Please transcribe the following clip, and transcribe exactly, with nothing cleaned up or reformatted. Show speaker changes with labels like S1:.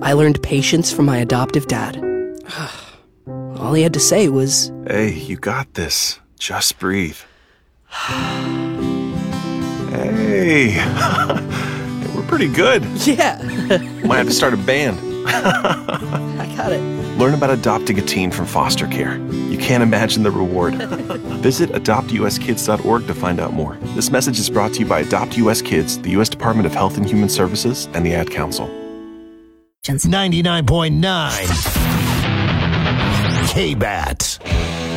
S1: I learned patience from my adoptive dad. All he had to say was,
S2: "Hey, you got this. Just breathe." Hey, we're pretty good.
S1: Yeah.
S2: Might have to start a band.
S1: I got it.
S2: Learn about adopting a teen from foster care. You can't imagine the reward. Visit adopt u s kids dot org to find out more. This message is brought to you by Adopt U S Kids, the U S Department of Health and Human Services, and the Ad Council.
S3: ninety-nine point nine K-B A T.